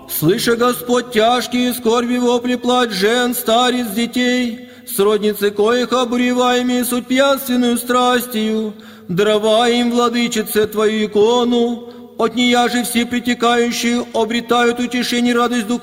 Слыша, Господь, тяжкие скорби вопли плач жен, старец, детей, сродницы коих обуреваемые суть пьянственную страстью, даровай им, владычице, Твою икону, от нея же все притекающие обретают утешение и радость духа